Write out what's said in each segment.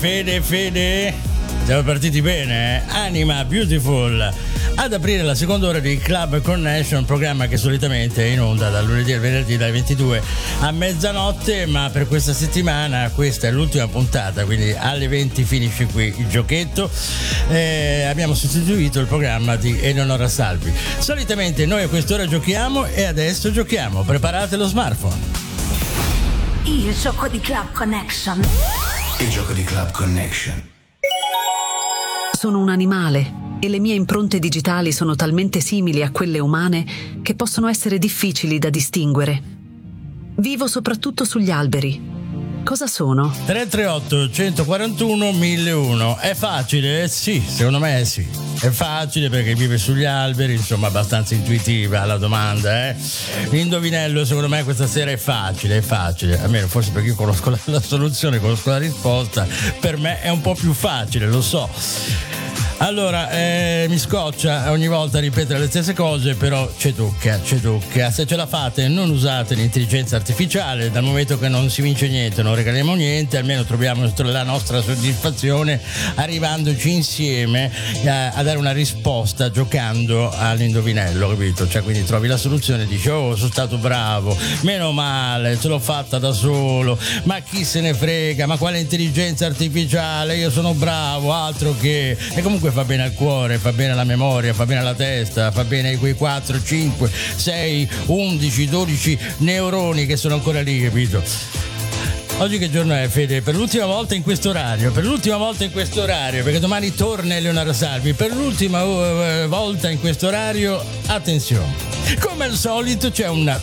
Fede. Siamo partiti bene, Anima Beautiful. Ad aprire la seconda ora di Club Connection, programma che solitamente è in onda dal lunedì al venerdì dalle 22 a mezzanotte, ma per questa settimana questa è l'ultima puntata, quindi alle 20 finisce qui il giochetto. Abbiamo sostituito il programma di Eleonora Salvi. Solitamente noi a quest'ora giochiamo e adesso giochiamo. Preparate lo smartphone. Il gioco di Club Connection. Il gioco di Club Connection. Sono un animale e le mie impronte digitali sono talmente simili a quelle umane che possono essere difficili da distinguere. Vivo soprattutto sugli alberi. Cosa sono? 338 141 1001. È facile? Sì, secondo me sì. È facile perché vive sugli alberi, insomma abbastanza intuitiva la domanda, eh? L'indovinello secondo me questa sera è facile, almeno forse perché io conosco la soluzione, conosco la risposta, per me è un po' più facile, lo so. Allora, mi scoccia ogni volta ripetere le stesse cose, però ci tocca. Se ce la fate, non usate l'intelligenza artificiale, dal momento che non si vince niente, non regaliamo niente, almeno troviamo la nostra soddisfazione arrivandoci insieme a dare una risposta giocando all'indovinello, capito? Cioè, quindi trovi la soluzione e dici: oh, sono stato bravo, meno male, ce l'ho fatta da solo, ma chi se ne frega, ma quale intelligenza artificiale, io sono bravo, altro che... E comunque fa bene al cuore, fa bene alla memoria, fa bene alla testa, fa bene ai quei 4, 5, 6, 11, 12 neuroni che sono ancora lì, capito? Oggi che giorno è, Fede? Per l'ultima volta in questo orario, perché domani torna Eleonora Salvi, per l'ultima volta in questo orario, attenzione, come al solito c'è un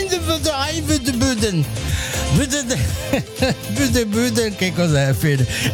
che cos'è, Fede?